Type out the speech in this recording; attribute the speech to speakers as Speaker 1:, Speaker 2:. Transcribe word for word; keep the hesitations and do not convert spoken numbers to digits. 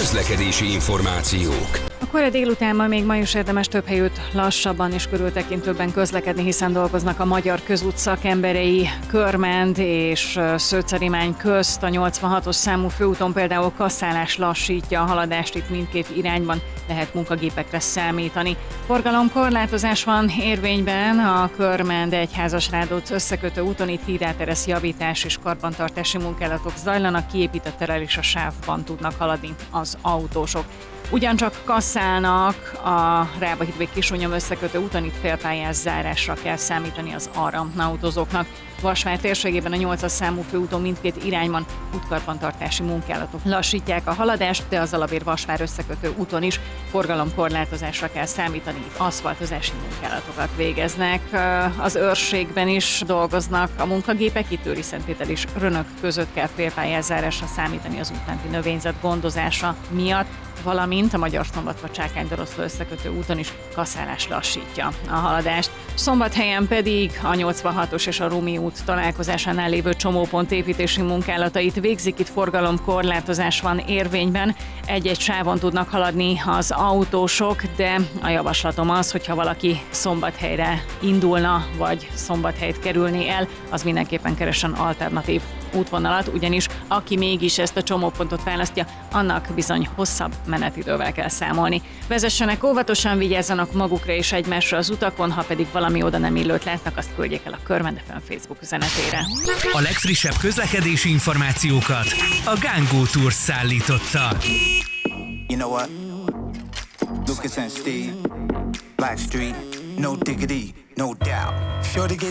Speaker 1: Közlekedési információk.
Speaker 2: A kora délutánban még ma is érdemes több helyütt lassabban és körültekintőbben közlekedni, hiszen dolgoznak a Magyar Közút szakemberei Körmend és Szőcserimány közt. A nyolcvanhatos számú főúton például kasszálás lassítja a haladást, itt mindkét irányban lehet munkagépekre számítani. Forgalomkorlátozás van érvényben a Körmend Egyházasrádot összekötő úton, itt hídáteres javítás és karbantartási munkálatok zajlanak, kiépített terel és a sávban tudnak haladni az autósok. Ugyancsak kasszálnak a Rába-Hidvég-Kisújnyom összekötő úton, itt félpályás zárásra kell számítani az arra autózóknak. Vasvár térségében a nyolcas számú főúton mindkét irányban útkarbantartási munkálatok lassítják a haladást, de az Alabér-Vasvár összekötő úton is forgalomkorlátozásra kell számítani, aszfaltozási munkálatokat végeznek. Az őrségben is dolgoznak a munkagépek, itt Őriszentpéter és Rönök között kell félpályás zárásra számítani az útmenti növényzet gondozása miatt, valamint a Magyar-Szombatva-Csákány-Doroszló összekötő úton is kasszálás lassítja a haladást. Szombathelyen pedig a nyolcvanhatos és a Rumi út találkozásánál lévő csomópont építési munkálatait végzik, itt forgalomkorlátozás van érvényben. Egy-egy sávon tudnak haladni az autósok, de a javaslatom az, hogyha valaki Szombathelyre indulna, vagy Szombathelyt kerülni el, az mindenképpen keressen alternatív útvonalat, ugyanis aki mégis ezt a csomópontot választja, annak bizony hosszabb menetidővel kell számolni. Vezessenek óvatosan, vigyázzanak magukra és egymásra az utakon, ha pedig valami oda nem illőt látnak, azt küldjék el a Körmend ef em Facebook üzenetére.
Speaker 3: A legfrissebb közlekedési információkat a Gángó Tours szállította.
Speaker 4: You know what? Lucas and Steve, Black Street, no diggity, no doubt. Sure to get